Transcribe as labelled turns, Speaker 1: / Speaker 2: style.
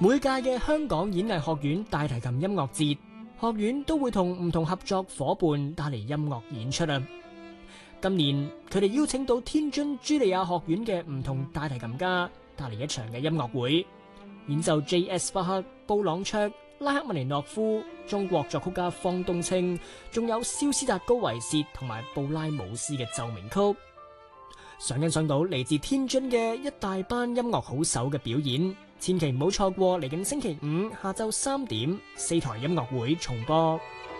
Speaker 1: 每屆嘅香港演藝學院大提琴音樂節，學院都會同唔同合作夥伴帶嚟音樂演出啊！今年佢哋邀請到天津茱莉亞學院嘅唔同大提琴家帶嚟一場嘅音樂會，演奏 J.S. 巴克、布朗卓、拉赫曼尼諾夫、中國作曲家方東青，仲有蕭斯達高維契同埋布拉姆斯嘅奏鳴曲。想欣賞到嚟自天津嘅一大班音樂好手嘅表演，千祈唔好錯過嚟緊星期五下晝3點4台音樂會重播。